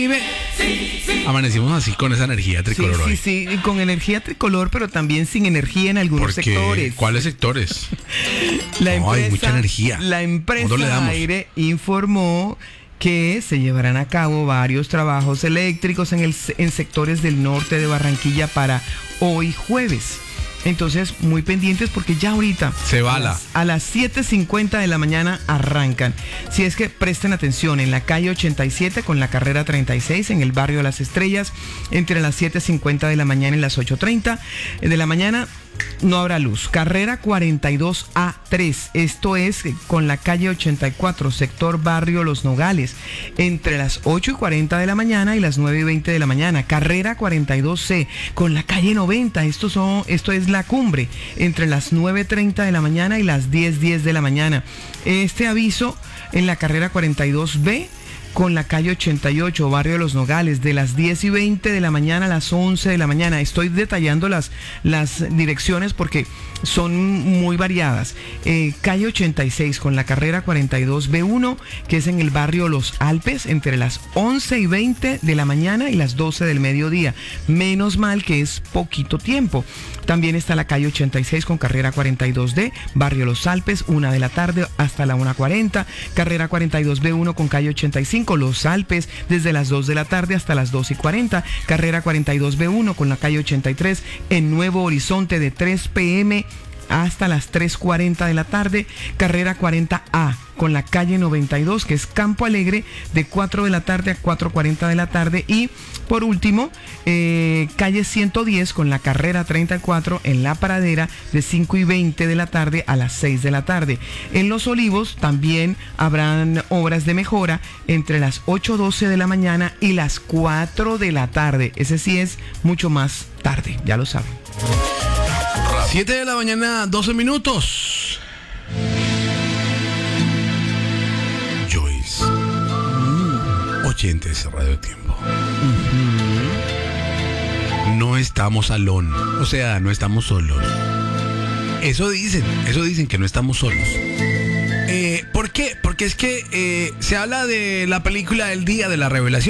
Amanecimos así con esa energía tricolor hoy. Sí, con energía tricolor, pero también sin energía en algunos sectores. ¿Cuáles sectores? Hay mucha energía. La empresa Aire informó que se llevarán a cabo varios trabajos eléctricos en sectores del norte de Barranquilla para hoy jueves. Entonces, muy pendientes porque ya ahorita se bala. A las 7:50 de la mañana arrancan. Si es que presten atención, en la calle 87 con la carrera 36 en el barrio de Las Estrellas, entre las 7:50 de la mañana y las 8:30 de la mañana, no habrá luz. Carrera 42A3, esto es con la calle 84, sector barrio Los Nogales, entre las 8:40 de la mañana y las 9:20 de la mañana. Carrera 42C, con la calle 90, esto es La Cumbre, entre las 9:30 de la mañana y las 10:10 de la mañana. Este aviso en la carrera 42B, con la calle 88, barrio de Los Nogales, de las 10:20 de la mañana a las 11 de la mañana. Estoy detallando las direcciones porque son muy variadas. Calle 86 con la carrera 42B1, que es en el barrio Los Alpes, entre las 11:20 de la mañana y las 12 del mediodía. Menos mal que es poquito tiempo. También está la calle 86 con carrera 42D, barrio Los Alpes, 1 de la tarde hasta la 1:40. Carrera 42B1 con calle 85. Los Alpes, desde las 2 de la tarde hasta las 2:40. Carrera 42B1 con la calle 83 en Nuevo Horizonte, de 3 p.m. hasta las 3:40 de la tarde. Carrera 40A con la calle 92, que es Campo Alegre, de 4 de la tarde a 4:40 de la tarde. Y por último, calle 110 con la carrera 34 en La Pradera, de 5:20 de la tarde a las 6 de la tarde. En Los Olivos también habrán obras de mejora entre las 8:12 de la mañana y las 4 de la tarde. Ese sí es mucho más tarde, ya lo saben. 7 de la mañana, 12 minutos. Joyce. Oyentes de Radio Tiempo. No estamos alone. O sea, no estamos solos. Eso dicen que no estamos solos. ¿Por qué? Porque es que se habla de la película El Día de la Revelación.